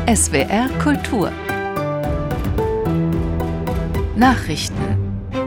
SWR Kultur Nachrichten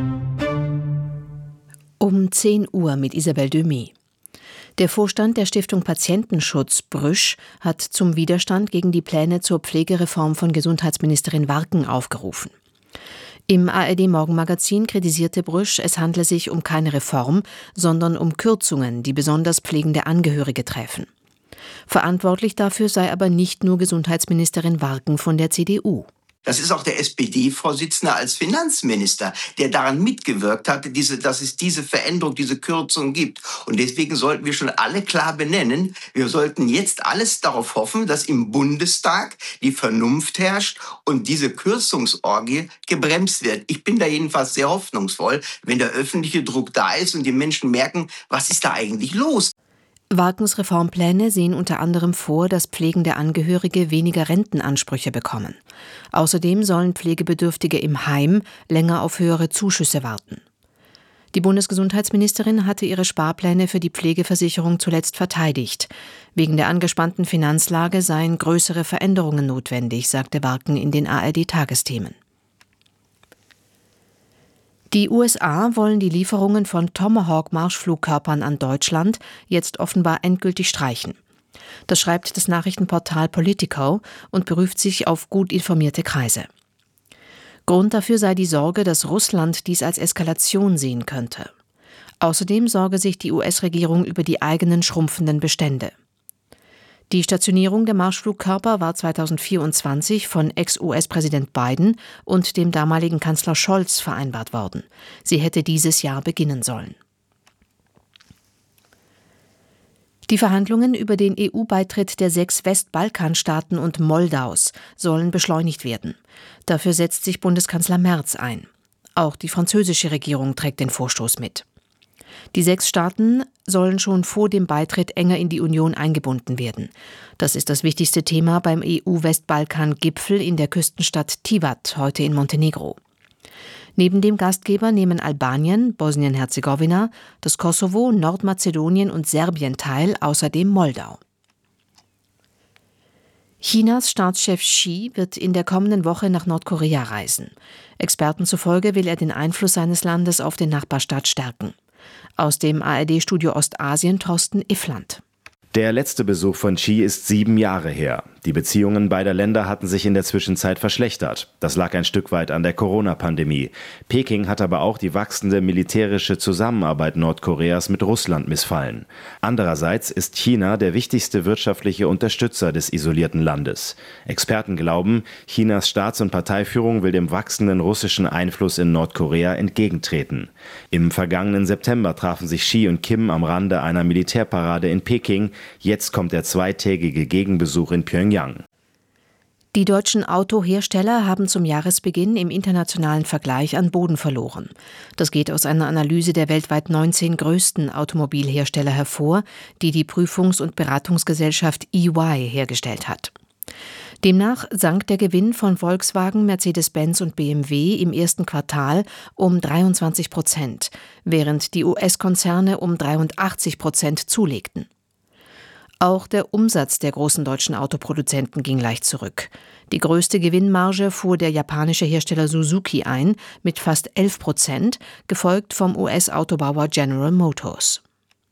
Um 10 Uhr mit Isabelle Demey. Der Vorstand der Stiftung Patientenschutz Brüsch hat zum Widerstand gegen die Pläne zur Pflegereform von Gesundheitsministerin Warken aufgerufen. Im ARD-Morgenmagazin kritisierte Brüsch, es handle sich um keine Reform, sondern um Kürzungen, die besonders pflegende Angehörige treffen. Verantwortlich dafür sei aber nicht nur Gesundheitsministerin Warken von der CDU. Das ist auch der SPD-Vorsitzende als Finanzminister, der daran mitgewirkt hatte, dass es diese Veränderung, diese Kürzung gibt. Und deswegen sollten wir schon alle klar benennen, wir sollten jetzt alles darauf hoffen, dass im Bundestag die Vernunft herrscht und diese Kürzungsorgie gebremst wird. Ich bin da jedenfalls sehr hoffnungsvoll, wenn der öffentliche Druck da ist und die Menschen merken, was ist da eigentlich los? Warkens Reformpläne sehen unter anderem vor, dass pflegende Angehörige weniger Rentenansprüche bekommen. Außerdem sollen Pflegebedürftige im Heim länger auf höhere Zuschüsse warten. Die Bundesgesundheitsministerin hatte ihre Sparpläne für die Pflegeversicherung zuletzt verteidigt. Wegen der angespannten Finanzlage seien größere Veränderungen notwendig, sagte Warken in den ARD-Tagesthemen. Die USA wollen die Lieferungen von Tomahawk-Marschflugkörpern an Deutschland jetzt offenbar endgültig streichen. Das schreibt das Nachrichtenportal Politico und beruft sich auf gut informierte Kreise. Grund dafür sei die Sorge, dass Russland dies als Eskalation sehen könnte. Außerdem sorge sich die US-Regierung über die eigenen schrumpfenden Bestände. Die Stationierung der Marschflugkörper war 2024 von Ex-US-Präsident Biden und dem damaligen Kanzler Scholz vereinbart worden. Sie hätte dieses Jahr beginnen sollen. Die Verhandlungen über den EU-Beitritt der 6 Westbalkanstaaten und Moldaus sollen beschleunigt werden. Dafür setzt sich Bundeskanzler Merz ein. Auch die französische Regierung trägt den Vorstoß mit. Die 6 Staaten sollen schon vor dem Beitritt enger in die Union eingebunden werden. Das ist das wichtigste Thema beim EU-Westbalkan-Gipfel in der Küstenstadt Tivat heute in Montenegro. Neben dem Gastgeber nehmen Albanien, Bosnien-Herzegowina, das Kosovo, Nordmazedonien und Serbien teil, außerdem Moldau. Chinas Staatschef Xi wird in der kommenden Woche nach Nordkorea reisen. Experten zufolge will er den Einfluss seines Landes auf den Nachbarstaat stärken. Aus dem ARD-Studio Ostasien Thorsten Iffland. Der letzte Besuch von Xi ist 7 Jahre her. Die Beziehungen beider Länder hatten sich in der Zwischenzeit verschlechtert. Das lag ein Stück weit an der Corona-Pandemie. Peking hat aber auch die wachsende militärische Zusammenarbeit Nordkoreas mit Russland missfallen. Andererseits ist China der wichtigste wirtschaftliche Unterstützer des isolierten Landes. Experten glauben, Chinas Staats- und Parteiführung will dem wachsenden russischen Einfluss in Nordkorea entgegentreten. Im vergangenen September trafen sich Xi und Kim am Rande einer Militärparade in Peking. Jetzt kommt der zweitägige Gegenbesuch in Pyongyang. Die deutschen Autohersteller haben zum Jahresbeginn im internationalen Vergleich an Boden verloren. Das geht aus einer Analyse der weltweit 19 größten Automobilhersteller hervor, die die Prüfungs- und Beratungsgesellschaft EY hergestellt hat. Demnach sank der Gewinn von Volkswagen, Mercedes-Benz und BMW im ersten Quartal um 23%, während die US-Konzerne um 83% zulegten. Auch der Umsatz der großen deutschen Autoproduzenten ging leicht zurück. Die größte Gewinnmarge fuhr der japanische Hersteller Suzuki ein mit fast 11%, gefolgt vom US-Autobauer General Motors.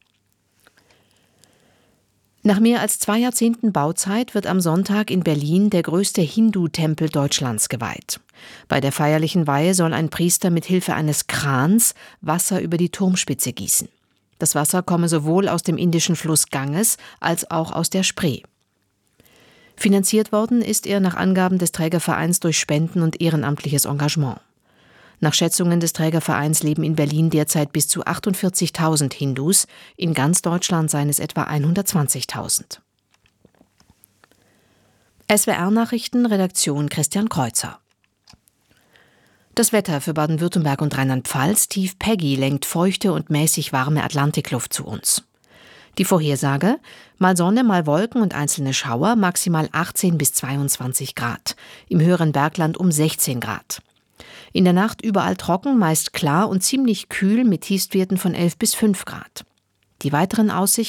Nach mehr als 2 Jahrzehnten Bauzeit wird am Sonntag in Berlin der größte Hindu-Tempel Deutschlands geweiht. Bei der feierlichen Weihe soll ein Priester mit Hilfe eines Krans Wasser über die Turmspitze gießen. Das Wasser komme sowohl aus dem indischen Fluss Ganges als auch aus der Spree. Finanziert worden ist er nach Angaben des Trägervereins durch Spenden und ehrenamtliches Engagement. Nach Schätzungen des Trägervereins leben in Berlin derzeit bis zu 48.000 Hindus, in ganz Deutschland seien es etwa 120.000. SWR-Nachrichten, Redaktion Christian Kreuzer. Das Wetter für Baden-Württemberg und Rheinland-Pfalz: Tief Peggy lenkt feuchte und mäßig warme Atlantikluft zu uns. Die Vorhersage: mal Sonne, mal Wolken und einzelne Schauer, maximal 18 bis 22 Grad. Im höheren Bergland um 16 Grad. In der Nacht überall trocken, meist klar und ziemlich kühl mit Tiefstwerten von 11 bis 5 Grad. Die weiteren Aussichten